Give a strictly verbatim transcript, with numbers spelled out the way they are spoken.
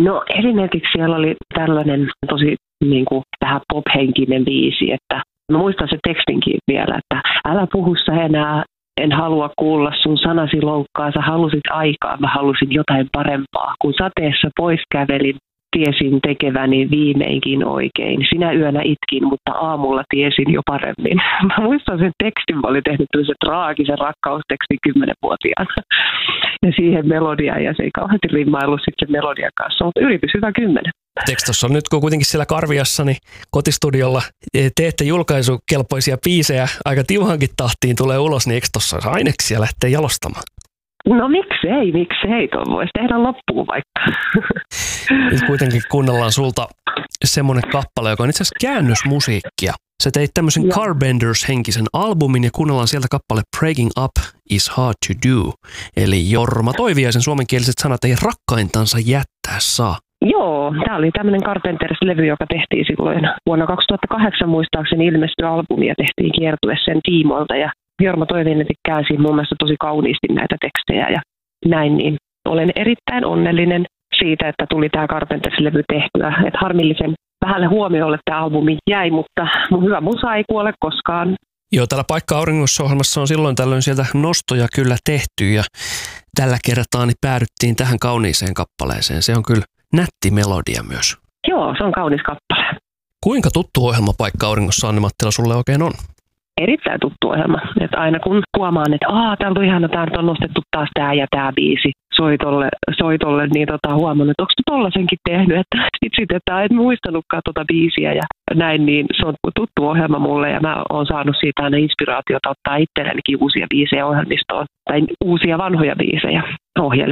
No esimerkiksi siellä oli tällainen tosi niin kuin tähän pop-henkinen biisi, että mä muistan se tekstinkin vielä, että älä puhu sä enää, en halua kuulla sun sanasi loukkaa, sä halusit aikaa, mä halusin jotain parempaa. Kun sateessa pois kävelin, tiesin tekeväni viimeinkin oikein. Sinä yönä itkin, mutta aamulla tiesin jo paremmin. Mä muistan sen tekstin, mä olin tehnyt tämmöisen traagisen rakkaustekstin kymmenvuotiaana. Ja siihen melodiaan, ja se ei kauheasti rimmaillut sitten sen melodian kanssa, mutta yritys hyvä kymmenen. Tekstossa on nyt, kun kuitenkin siellä Karviassani kotistudiolla teette julkaisukelpoisia biisejä, aika tiuhankin tahtiin tulee ulos, niin eikö tuossa aineksia lähteä jalostamaan? No miksei, miksei, tuon voisi tehdä loppuun vaikka. Nyt kuitenkin kuunnellaan sulta semmoinen kappale, joka on itse asiassa käännösmusiikkia. Sä teit tämmöisen Carbenders-henkisen albumin ja kuunnellaan sieltä kappale Breaking Up is Hard to Do. Eli Jorma Toiviaisen suomenkieliset sanat ei rakkaintansa jättää saa. Joo, tämä oli tämmöinen Carpenters-levy, joka tehtiin silloin vuonna kaksituhattakahdeksan muistaakseni ilmestyi albumi ja tehtiin kiertue sen tiimoilta. Ja Jorma Toiviainen käänsi mun mielestä tosi kauniisti näitä tekstejä ja näin, niin olen erittäin onnellinen siitä, että tuli tämä Carpenters-levy tehtyä. Että harmillisen vähälle huomiolle tämä albumi jäi, mutta mun hyvä musa ei kuole koskaan. Joo, täällä Paikka auringossa -ohjelmassa on silloin tällöin sieltä nostoja kyllä tehty ja tällä kertaa niin päädyttiin tähän kauniiseen kappaleeseen. Se on kyllä nätti melodia myös. Joo, se on kaunis kappale. Kuinka tuttu ohjelma Paikka auringossa, Anni Mattila, sulle oikein on? Erittäin tuttu ohjelma. Että aina kun huomaan, että aah, täällä on ihana, täällä on nostettu taas tämä ja tämä biisi soitolle, soitolle niin tota, huomannut, että onko tollasenkin tehnyt, että itse, että et muistanutkaan tota biisiä ja näin, niin se on tuttu ohjelma mulle ja mä oon saanut siitä aina inspiraatiota ottaa itsellenikin uusia biisejä ohjelmistoon tai uusia vanhoja biisejä ohjelmiin.